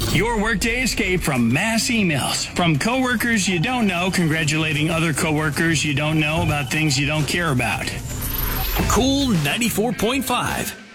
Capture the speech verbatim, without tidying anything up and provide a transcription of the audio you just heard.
Your workday escape from mass emails. From coworkers you don't know congratulating other coworkers you don't know about things you don't care about. Cool ninety-four point five.